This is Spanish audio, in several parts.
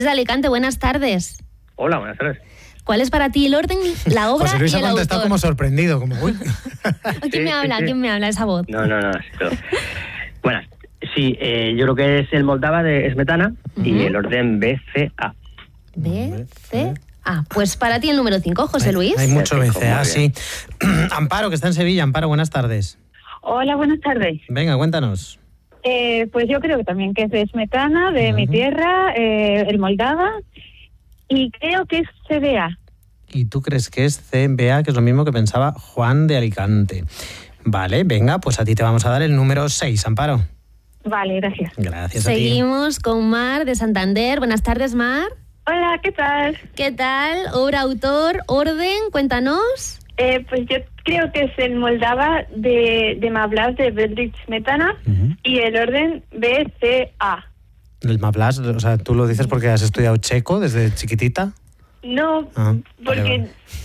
De Alicante, buenas tardes. Hola, buenas tardes. ¿Cuál es para ti el orden, la obra José Luis y el ha contestado autor? como sorprendido, como uy. ¿Quién me habla? Sí. ¿Quién me habla esa voz? No, sí, pero... Bueno, sí, yo creo que es el Moldava de Smetana y el orden BCA. B, C, A. Pues para ti el número 5, José Luis. Hay mucho Perfecto, BCA, muy sí. Amparo, que está en Sevilla. Amparo, buenas tardes. Hola, buenas tardes. Venga, cuéntanos. Pues yo creo que también que es de Smetana, de mi tierra, el Moldava, y creo que es CBA. ¿Y tú crees que es CBA, que es lo mismo que pensaba Juan de Alicante? Vale, venga, pues a ti te vamos a dar el número 6, Amparo. Vale, gracias. Gracias a ti. Seguimos con Mar de Santander. Buenas tardes, Mar. Hola, ¿qué tal? ¿Qué tal? Obra, autor, orden, cuéntanos. Pues yo creo que es el Moldava de Mavlas de Bedřich Smetana y el orden BCA. El Mavlas, o sea, ¿tú lo dices porque has estudiado checo desde chiquitita? No, Vale.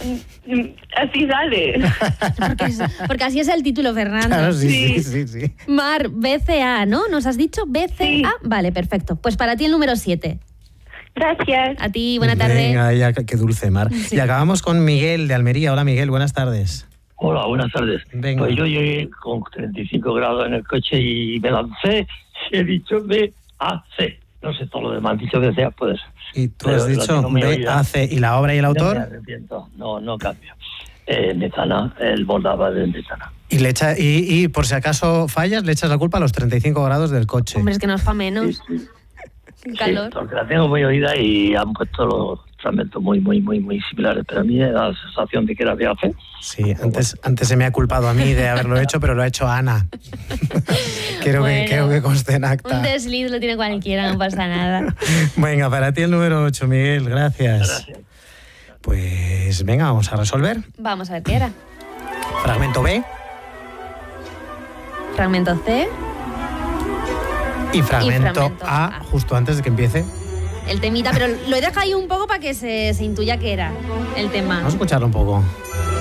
así sale. Porque así es el título, Fernando. Claro, sí. Mar, BCA, ¿no? ¿Nos has dicho BCA? Sí. Vale, perfecto. Pues para ti el número 7. Gracias. A ti, buena tarde. Venga, ya, qué dulce, Mar. Sí. Y acabamos con Miguel de Almería. Hola, Miguel, buenas tardes. Hola, buenas tardes. Venga. Pues yo llegué con 35 grados en el coche y me lancé y he dicho BAC. No sé todo lo demás, dicho que sea, pues. Y tú has dicho BAC. ¿Y la obra y el No me autor? arrepiento, no cambio. Metana, el Moldava de Metana. Y por si acaso fallas, le echas la culpa a los 35 grados del coche. Hombre, es que no es para menos. Sí. Calor. Sí, porque la tengo muy oída y han puesto los fragmentos muy similares, pero a mí me da la sensación de que era BAC. Sí, antes se me ha culpado a mí de haberlo hecho, pero lo ha hecho Ana. Quiero que conste en acta. Un desliz lo tiene cualquiera, no pasa nada. Venga, para ti el número 8, Miguel, gracias. Gracias. Pues venga, vamos a resolver. Vamos a ver qué era. Fragmento B Fragmento C, y fragmento fragmento A, A. justo antes de que empiece. el temita, pero lo he dejado ahí un poco para que se intuya que era el tema. Vamos a escucharlo un poco.